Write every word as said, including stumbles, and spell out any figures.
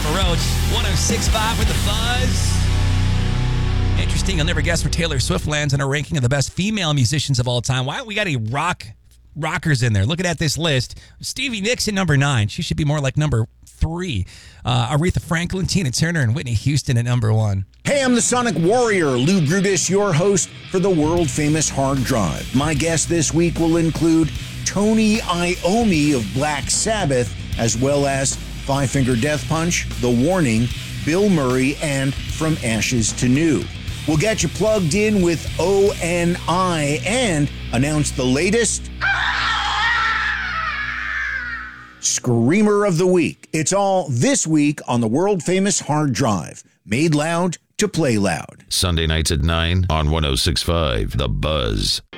Roach. one oh six point five with the Buzz. Interesting. You'll never guess where Taylor Swift lands in a ranking of the best female musicians of all time. Why we got a rock rockers in there? Looking at this list, Stevie Nicks at number nine. She should be more like number three. Uh, Aretha Franklin, Tina Turner, and Whitney Houston at number one. Hey, I'm the Sonic Warrior, Lou Brutus, your host for the world-famous Hard Drive. My guest this week will include Tony Iommi of Black Sabbath, as well as Five Finger Death Punch, The Warning, Bill Murray, and From Ashes to New. We'll get you plugged in with O N I and announce the latest Screamer of the Week. It's all this week on the world-famous Hard Drive. Made loud to play loud. Sunday nights at nine on one oh six point five The Buzz.